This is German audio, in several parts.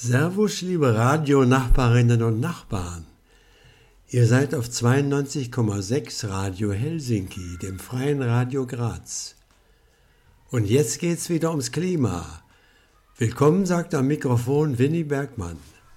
Servus, liebe Radio-Nachbarinnen und Nachbarn. Ihr seid auf 92,6 Radio Helsinki, dem freien Radio Graz. Und jetzt geht's wieder ums Klima. Willkommen, sagt am Mikrofon Winnie Bergmann.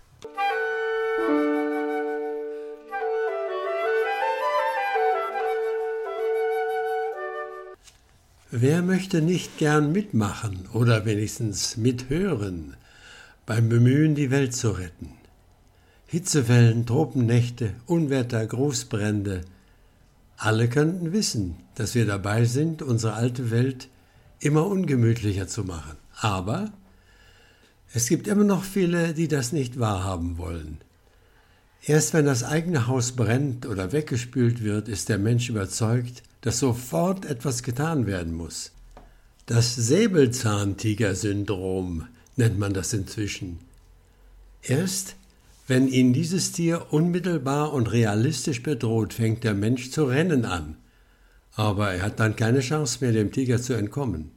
Wer möchte nicht gern mitmachen oder wenigstens mithören beim Bemühen, die Welt zu retten? Hitzewellen, Tropennächte, Unwetter, Großbrände. Alle könnten wissen, dass wir dabei sind, unsere alte Welt immer ungemütlicher zu machen. Aber es gibt immer noch viele, die das nicht wahrhaben wollen. Erst wenn das eigene Haus brennt oder weggespült wird, ist der Mensch überzeugt, dass sofort etwas getan werden muss. Das Säbelzahntiger-Syndrom nennt man das inzwischen. Erst wenn ihn dieses Tier unmittelbar und realistisch bedroht, fängt der Mensch zu rennen an. Aber er hat dann keine Chance mehr, dem Tiger zu entkommen.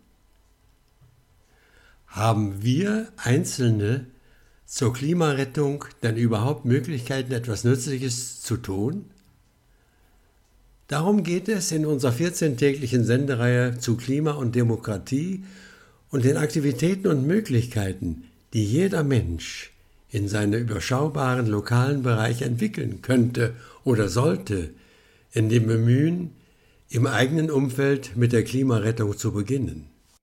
Haben wir Einzelne zur Klimarettung denn überhaupt Möglichkeiten, etwas Nützliches zu tun? Darum geht es in unserer 14-täglichen Sendereihe zu Klima und Demokratie und den Aktivitäten und Möglichkeiten, die jeder Mensch in seinem überschaubaren lokalen Bereich entwickeln könnte oder sollte, in dem Bemühen, im eigenen Umfeld mit der Klimarettung zu beginnen.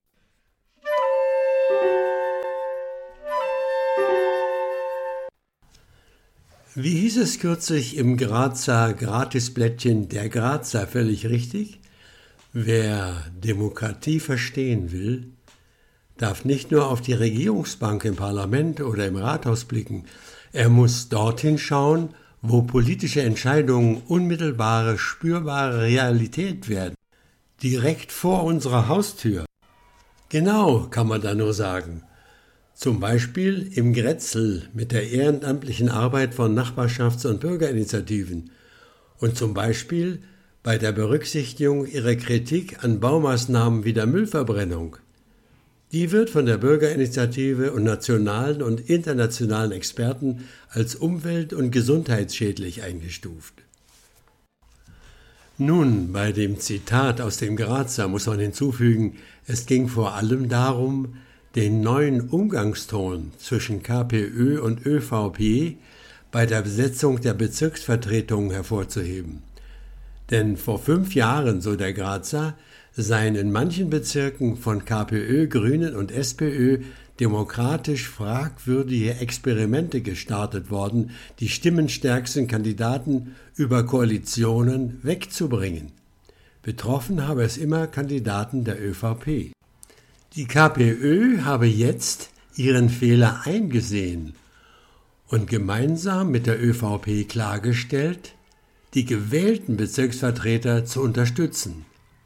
Wie hieß es kürzlich im Grazer Gratisblättchen Der Grazer völlig richtig? Wer Demokratie verstehen will, darf nicht nur auf die Regierungsbank im Parlament oder im Rathaus blicken. Er muss dorthin schauen, wo politische Entscheidungen unmittelbare, spürbare Realität werden. Direkt vor unserer Haustür. Genau, kann man da nur sagen. Zum Beispiel im Grätzl mit der ehrenamtlichen Arbeit von Nachbarschafts- und Bürgerinitiativen und zum Beispiel bei der Berücksichtigung ihrer Kritik an Baumaßnahmen wie der Müllverbrennung. Die wird von der Bürgerinitiative und nationalen und internationalen Experten als umwelt- und gesundheitsschädlich eingestuft. Nun, bei dem Zitat aus dem Grazer muss man hinzufügen, es ging vor allem darum, den neuen Umgangston zwischen KPÖ und ÖVP bei der Besetzung der Bezirksvertretungen hervorzuheben. Denn vor 5 Jahren, so der Grazer, seien in manchen Bezirken von KPÖ, Grünen und SPÖ demokratisch fragwürdige Experimente gestartet worden, die stimmenstärksten Kandidaten über Koalitionen wegzubringen. Betroffen habe es immer Kandidaten der ÖVP. Die KPÖ habe jetzt ihren Fehler eingesehen und gemeinsam mit der ÖVP klargestellt, die gewählten Bezirksvertreter zu unterstützen.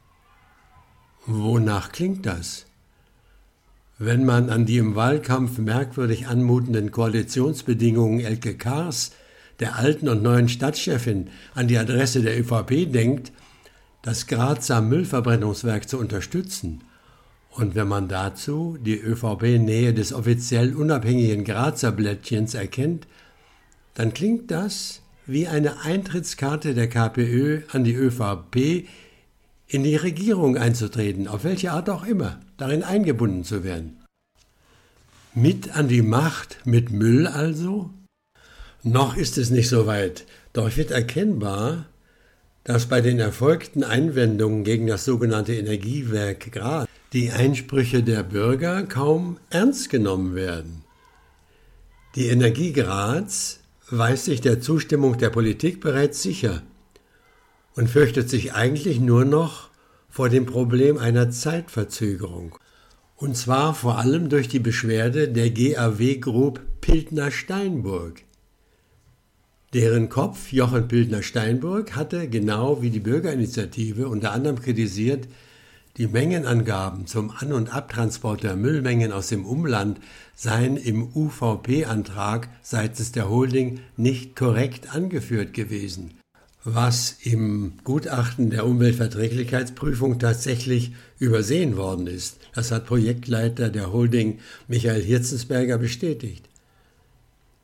Wonach klingt das? Wenn man an die im Wahlkampf merkwürdig anmutenden Koalitionsbedingungen Elke Kahrs, der alten und neuen Stadtchefin, an die Adresse der ÖVP denkt, das Grazer Müllverbrennungswerk zu unterstützen, und wenn man dazu die ÖVP-Nähe des offiziell unabhängigen Grazer Blättchens erkennt, dann klingt das wie eine Eintrittskarte der KPÖ an die ÖVP, in die Regierung einzutreten, auf welche Art auch immer, darin eingebunden zu werden. Mit an die Macht, mit Müll also? Noch ist es nicht so weit, doch wird erkennbar, dass bei den erfolgten Einwendungen gegen das sogenannte Energiewerk Graz die Einsprüche der Bürger kaum ernst genommen werden. Die Energie Graz weiß sich der Zustimmung der Politik bereits sicher und fürchtet sich eigentlich nur noch vor dem Problem einer Zeitverzögerung. Und zwar vor allem durch die Beschwerde der GAW Group Piltner-Steinburg. Deren Kopf, Jochen Piltner-Steinburg, hatte genau wie die Bürgerinitiative unter anderem kritisiert, die Mengenangaben zum An- und Abtransport der Müllmengen aus dem Umland seien im UVP-Antrag seitens der Holding nicht korrekt angeführt gewesen, was im Gutachten der Umweltverträglichkeitsprüfung tatsächlich übersehen worden ist. Das hat Projektleiter der Holding Michael Hirzensberger bestätigt.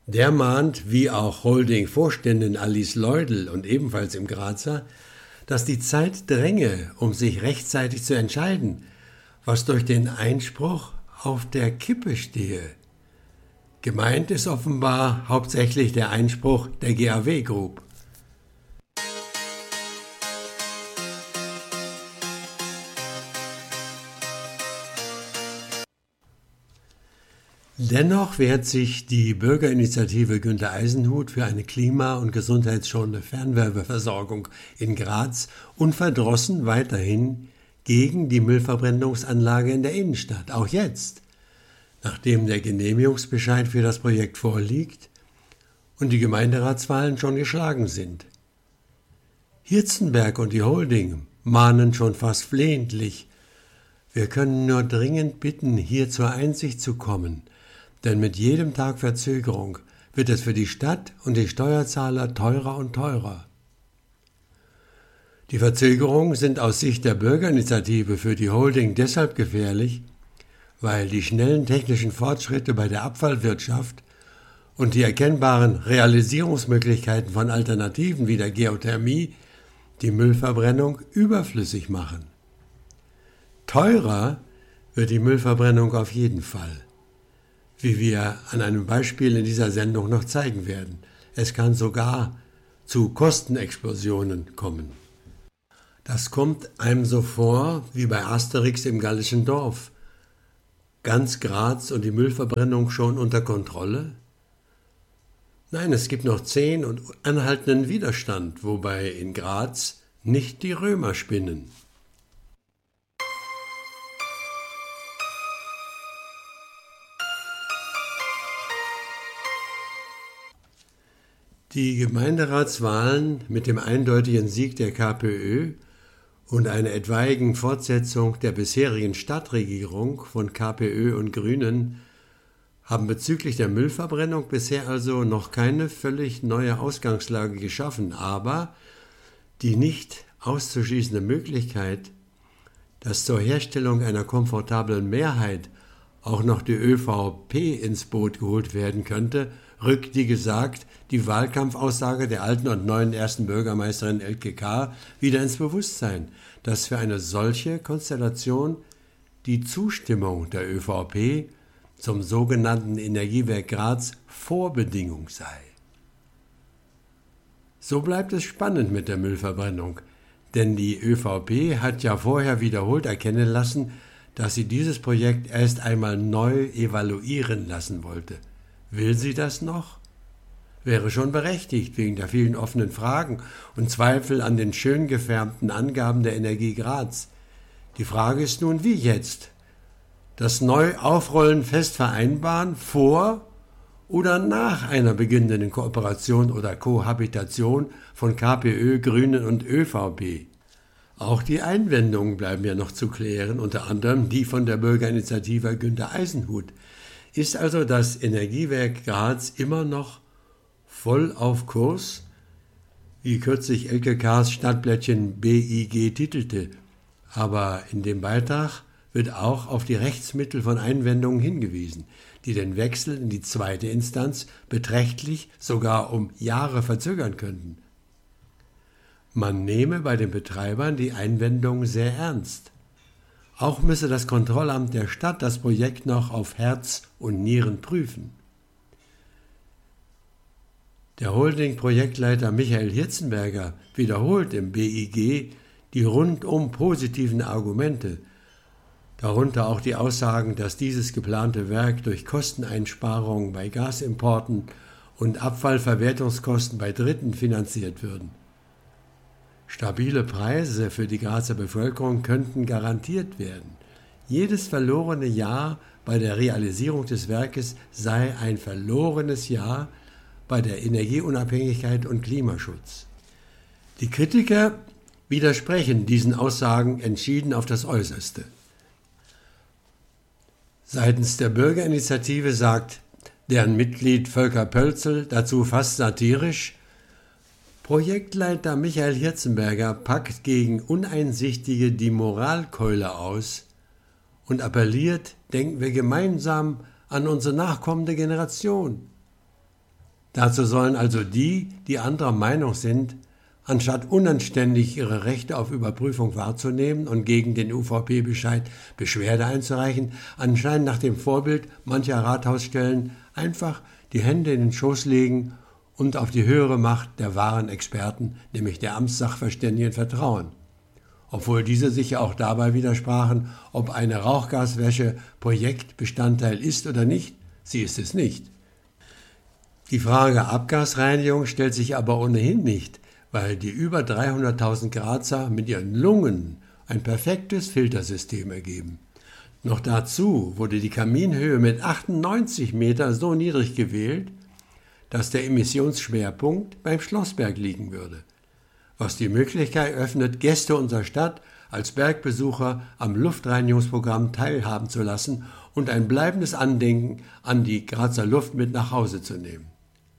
Der mahnt, wie auch Holding-Vorständin Alice Leudel und ebenfalls im Grazer, dass die Zeit dränge, um sich rechtzeitig zu entscheiden, was durch den Einspruch auf der Kippe stehe. Gemeint ist offenbar hauptsächlich der Einspruch der GAW Group. Dennoch wehrt sich die Bürgerinitiative Günter Eisenhut für eine klima- und gesundheitsschonende Fernwärmeversorgung in Graz unverdrossen weiterhin gegen die Müllverbrennungsanlage in der Innenstadt, auch jetzt, nachdem der Genehmigungsbescheid für das Projekt vorliegt und die Gemeinderatswahlen schon geschlagen sind. Hirzenberg und die Holding mahnen schon fast flehentlich: Wir können nur dringend bitten, hier zur Einsicht zu kommen, denn mit jedem Tag Verzögerung wird es für die Stadt und die Steuerzahler teurer und teurer. Die Verzögerungen sind aus Sicht der Bürgerinitiative für die Holding deshalb gefährlich, weil die schnellen technischen Fortschritte bei der Abfallwirtschaft und die erkennbaren Realisierungsmöglichkeiten von Alternativen wie der Geothermie die Müllverbrennung überflüssig machen. Teurer wird die Müllverbrennung auf jeden Fall, wie wir an einem Beispiel in dieser Sendung noch zeigen werden. Es kann sogar zu Kostenexplosionen kommen. Das kommt einem so vor wie bei Asterix im gallischen Dorf. Ganz Graz und die Müllverbrennung schon unter Kontrolle? Nein, es gibt noch 10 und anhaltenden Widerstand, wobei in Graz nicht die Römer spinnen. Die Gemeinderatswahlen mit dem eindeutigen Sieg der KPÖ und einer etwaigen Fortsetzung der bisherigen Stadtregierung von KPÖ und Grünen haben bezüglich der Müllverbrennung bisher also noch keine völlig neue Ausgangslage geschaffen, aber die nicht auszuschließende Möglichkeit, dass zur Herstellung einer komfortablen Mehrheit auch noch die ÖVP ins Boot geholt werden könnte, rückt, wie gesagt, die Wahlkampfaussage der alten und neuen ersten Bürgermeisterin Elke Kahr wieder ins Bewusstsein, dass für eine solche Konstellation die Zustimmung der ÖVP zum sogenannten Energiewerk Graz Vorbedingung sei. So bleibt es spannend mit der Müllverbrennung, denn die ÖVP hat ja vorher wiederholt erkennen lassen, dass sie dieses Projekt erst einmal neu evaluieren lassen wollte. Will sie das noch? Wäre schon berechtigt wegen der vielen offenen Fragen und Zweifel an den schön gefärbten Angaben der Energie Graz. Die Frage ist nun, wie jetzt? Das Neuaufrollen fest vereinbaren vor oder nach einer beginnenden Kooperation oder Kohabitation von KPÖ, Grünen und ÖVP? Auch die Einwendungen bleiben ja noch zu klären, unter anderem die von der Bürgerinitiative Günter Eisenhut. Ist also das Energiewerk Graz immer noch voll auf Kurs, wie kürzlich Elke Kahrs Stadtblättchen BIG titelte, aber in dem Beitrag wird auch auf die Rechtsmittel von Einwendungen hingewiesen, die den Wechsel in die zweite Instanz beträchtlich, sogar um Jahre verzögern könnten. Man nehme bei den Betreibern die Einwendungen sehr ernst. Auch müsse das Kontrollamt der Stadt das Projekt noch auf Herz und Nieren prüfen. Der Holding-Projektleiter Michael Hirzenberger wiederholt im BIG die rundum positiven Argumente, darunter auch die Aussagen, dass dieses geplante Werk durch Kosteneinsparungen bei Gasimporten und Abfallverwertungskosten bei Dritten finanziert würden. Stabile Preise für die Grazer Bevölkerung könnten garantiert werden. Jedes verlorene Jahr bei der Realisierung des Werkes sei ein verlorenes Jahr bei der Energieunabhängigkeit und Klimaschutz. Die Kritiker widersprechen diesen Aussagen entschieden auf das Äußerste. Seitens der Bürgerinitiative sagt deren Mitglied Volker Pölzel dazu fast satirisch: Projektleiter Michael Hirzenberger packt gegen Uneinsichtige die Moralkeule aus und appelliert, denken wir gemeinsam an unsere nachkommende Generation. Dazu sollen also die anderer Meinung sind, anstatt unanständig ihre Rechte auf Überprüfung wahrzunehmen und gegen den UVP-Bescheid Beschwerde einzureichen, anscheinend nach dem Vorbild mancher Rathausstellen einfach die Hände in den Schoß legen und auf die höhere Macht der wahren Experten, nämlich der Amtssachverständigen, vertrauen. Obwohl diese sich ja auch dabei widersprachen, ob eine Rauchgaswäsche Projektbestandteil ist oder nicht, sie ist es nicht. Die Frage Abgasreinigung stellt sich aber ohnehin nicht, weil die über 300.000 Grazer mit ihren Lungen ein perfektes Filtersystem ergeben. Noch dazu wurde die Kaminhöhe mit 98 Meter so niedrig gewählt, dass der Emissionsschwerpunkt beim Schlossberg liegen würde, was die Möglichkeit öffnet, Gäste unserer Stadt als Bergbesucher am Luftreinigungsprogramm teilhaben zu lassen und ein bleibendes Andenken an die Grazer Luft mit nach Hause zu nehmen.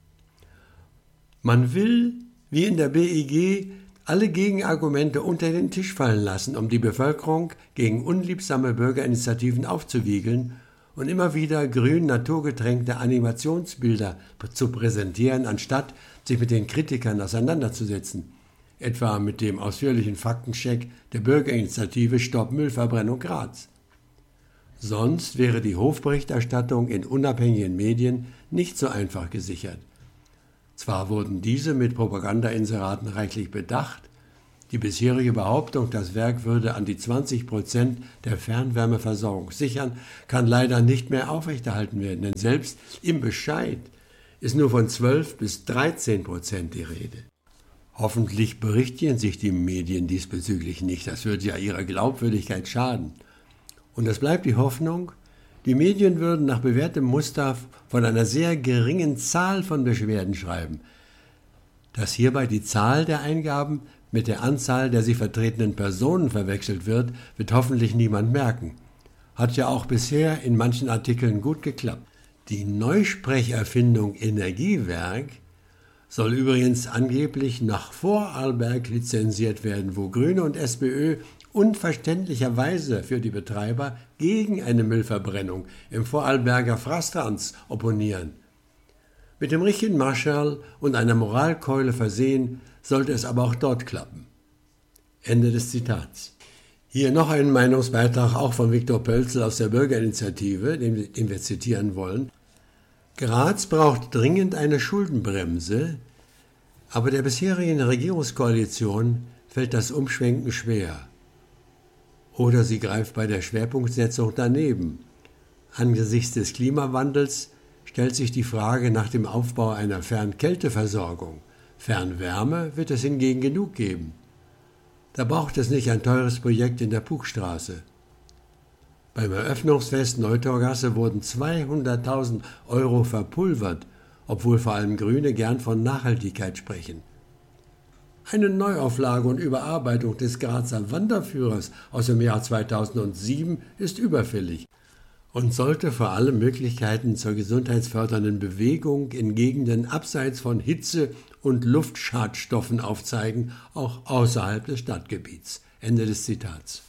Man will, wie in der BEG, alle Gegenargumente unter den Tisch fallen lassen, um die Bevölkerung gegen unliebsame Bürgerinitiativen aufzuwiegeln und immer wieder grün naturgetränkte Animationsbilder zu präsentieren, anstatt sich mit den Kritikern auseinanderzusetzen, etwa mit dem ausführlichen Faktencheck der Bürgerinitiative Stopp Müllverbrennung Graz. Sonst wäre die Hofberichterstattung in unabhängigen Medien nicht so einfach gesichert. Zwar wurden diese mit Propagandainseraten reichlich bedacht, die bisherige Behauptung, das Werk würde an die 20% der Fernwärmeversorgung sichern, kann leider nicht mehr aufrechterhalten werden, denn selbst im Bescheid ist nur von 12 bis 13% die Rede. Hoffentlich berichtigen sich die Medien diesbezüglich nicht, das würde ja ihrer Glaubwürdigkeit schaden. Und es bleibt die Hoffnung, die Medien würden nach bewährtem Muster von einer sehr geringen Zahl von Beschwerden schreiben. Dass hierbei die Zahl der Eingaben mit der Anzahl der sie vertretenen Personen verwechselt wird, wird hoffentlich niemand merken. Hat ja auch bisher in manchen Artikeln gut geklappt. Die Neusprecherfindung Energiewerk soll übrigens angeblich nach Vorarlberg lizenziert werden, wo Grüne und SPÖ unverständlicherweise für die Betreiber gegen eine Müllverbrennung im Vorarlberger Frastrans opponieren. Mit dem richtigen Marschall und einer Moralkeule versehen, sollte es aber auch dort klappen. Ende des Zitats. Hier noch ein Meinungsbeitrag auch von Viktor Pölzl aus der Bürgerinitiative, den wir zitieren wollen. Graz braucht dringend eine Schuldenbremse, aber der bisherigen Regierungskoalition fällt das Umschwenken schwer. Oder sie greift bei der Schwerpunktsetzung daneben. Angesichts des Klimawandels stellt sich die Frage nach dem Aufbau einer Fernkälteversorgung. Fernwärme wird es hingegen genug geben. Da braucht es nicht ein teures Projekt in der Puchstraße. Beim Eröffnungsfest Neutorgasse wurden 200.000 € verpulvert, obwohl vor allem Grüne gern von Nachhaltigkeit sprechen. Eine Neuauflage und Überarbeitung des Grazer Wanderführers aus dem Jahr 2007 ist überfällig und sollte vor allem Möglichkeiten zur gesundheitsfördernden Bewegung in Gegenden abseits von Hitze- und Luftschadstoffen aufzeigen, auch außerhalb des Stadtgebiets. Ende des Zitats.